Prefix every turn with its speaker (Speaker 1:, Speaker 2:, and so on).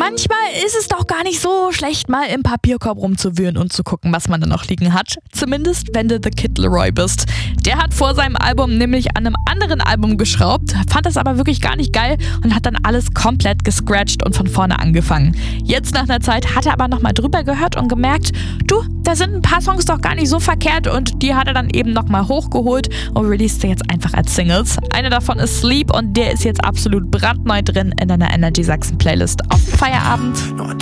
Speaker 1: Manchmal ist es doch gar nicht so schlecht, mal im Papierkorb rumzuwühlen und zu gucken, was man da noch liegen hat. Zumindest, wenn du The Kid Laroi bist. Der hat vor seinem Album nämlich an einem anderen Album geschraubt, fand das aber wirklich gar nicht geil und hat dann alles komplett gescratcht und von vorne angefangen. Jetzt nach einer Zeit hat er aber nochmal drüber gehört und gemerkt, du, da sind ein paar Songs doch gar nicht so verkehrt, und die hat er dann eben nochmal hochgeholt und released sie jetzt einfach als Singles. Eine davon ist Sleep und der ist jetzt absolut brandneu drin in einer Energy Sachsen Playlist auf dem Feierabend.